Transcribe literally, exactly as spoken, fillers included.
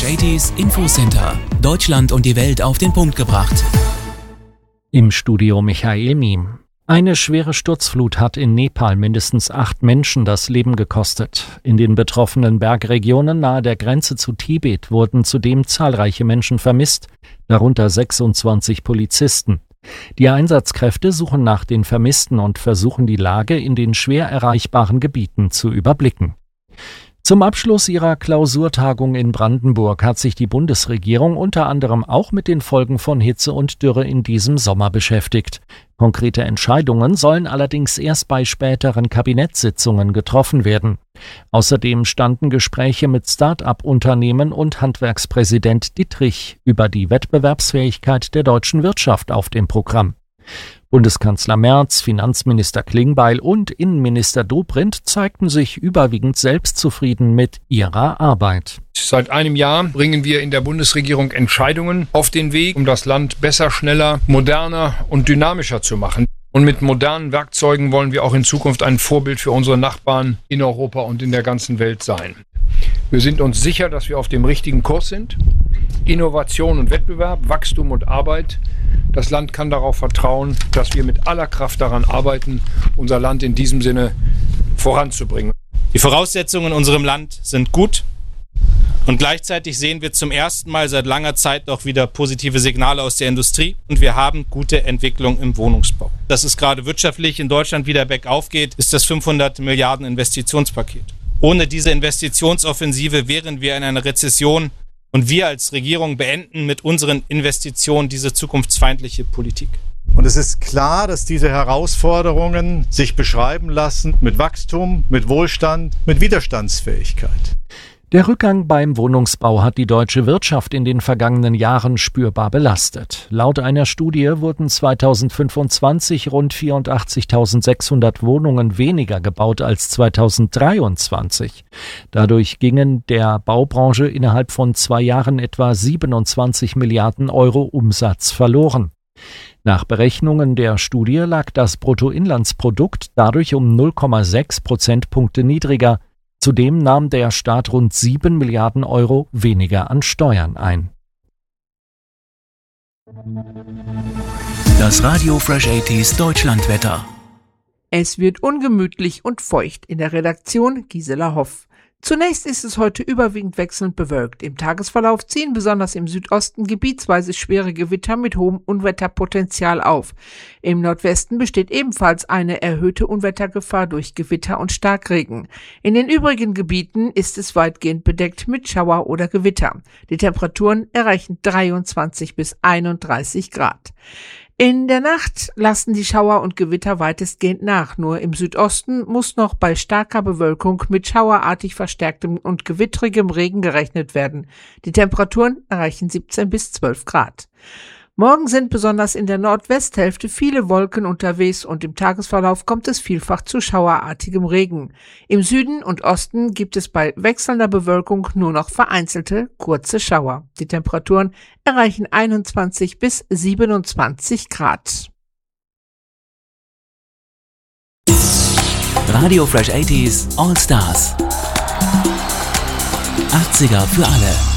achtziger Infocenter. Deutschland und die Welt auf den Punkt gebracht. Im Studio Michael Miem. Eine schwere Sturzflut hat in Nepal mindestens acht Menschen das Leben gekostet. In den betroffenen Bergregionen nahe der Grenze zu Tibet wurden zudem zahlreiche Menschen vermisst, darunter sechsundzwanzig Polizisten. Die Einsatzkräfte suchen nach den Vermissten und versuchen die Lage in den schwer erreichbaren Gebieten zu überblicken. Zum Abschluss ihrer Klausurtagung in Brandenburg hat sich die Bundesregierung unter anderem auch mit den Folgen von Hitze und Dürre in diesem Sommer beschäftigt. Konkrete Entscheidungen sollen allerdings erst bei späteren Kabinettssitzungen getroffen werden. Außerdem standen Gespräche mit Start-up-Unternehmen und Handwerkspräsident Dittrich über die Wettbewerbsfähigkeit der deutschen Wirtschaft auf dem Programm. Bundeskanzler Merz, Finanzminister Klingbeil und Innenminister Dobrindt zeigten sich überwiegend selbstzufrieden mit ihrer Arbeit. Seit einem Jahr bringen wir in der Bundesregierung Entscheidungen auf den Weg, um das Land besser, schneller, moderner und dynamischer zu machen. Und mit modernen Werkzeugen wollen wir auch in Zukunft ein Vorbild für unsere Nachbarn in Europa und in der ganzen Welt sein. Wir sind uns sicher, dass wir auf dem richtigen Kurs sind. Innovation und Wettbewerb, Wachstum und Arbeit. Das Land kann darauf vertrauen, dass wir mit aller Kraft daran arbeiten, unser Land in diesem Sinne voranzubringen. Die Voraussetzungen in unserem Land sind gut und gleichzeitig sehen wir zum ersten Mal seit langer Zeit auch wieder positive Signale aus der Industrie und wir haben gute Entwicklung im Wohnungsbau. Dass es gerade wirtschaftlich in Deutschland wieder bergauf geht, ist das fünfhundert Milliarden Investitionspaket. Ohne diese Investitionsoffensive wären wir in einer Rezession und wir als Regierung beenden mit unseren Investitionen diese zukunftsfeindliche Politik. Und es ist klar, dass diese Herausforderungen sich beschreiben lassen mit Wachstum, mit Wohlstand, mit Widerstandsfähigkeit. Der Rückgang beim Wohnungsbau hat die deutsche Wirtschaft in den vergangenen Jahren spürbar belastet. Laut einer Studie wurden zweitausendfünfundzwanzig rund vierundachtzigtausendsechshundert Wohnungen weniger gebaut als zweitausenddreiundzwanzig. Dadurch gingen der Baubranche innerhalb von zwei Jahren etwa siebenundzwanzig Milliarden Euro Umsatz verloren. Nach Berechnungen der Studie lag das Bruttoinlandsprodukt dadurch um null Komma sechs Prozentpunkte niedriger. Zudem nahm der Staat rund sieben Milliarden Euro weniger an Steuern ein. Das Radio Fresh achtziger Deutschlandwetter. Es wird ungemütlich und feucht in der Redaktion Gisela Hoff. Zunächst ist es heute überwiegend wechselnd bewölkt. Im Tagesverlauf ziehen besonders im Südosten gebietsweise schwere Gewitter mit hohem Unwetterpotenzial auf. Im Nordwesten besteht ebenfalls eine erhöhte Unwettergefahr durch Gewitter und Starkregen. In den übrigen Gebieten ist es weitgehend bedeckt mit Schauer oder Gewitter. Die Temperaturen erreichen dreiundzwanzig bis einunddreißig Grad. In der Nacht lassen die Schauer und Gewitter weitestgehend nach. Nur im Südosten muss noch bei starker Bewölkung mit schauerartig verstärktem und gewittrigem Regen gerechnet werden. Die Temperaturen erreichen siebzehn bis zwölf Grad. Morgen sind besonders in der Nordwesthälfte viele Wolken unterwegs und im Tagesverlauf kommt es vielfach zu schauerartigem Regen. Im Süden und Osten gibt es bei wechselnder Bewölkung nur noch vereinzelte, kurze Schauer. Die Temperaturen erreichen einundzwanzig bis siebenundzwanzig Grad. Radio Fresh achtziger All Stars. achtziger für alle.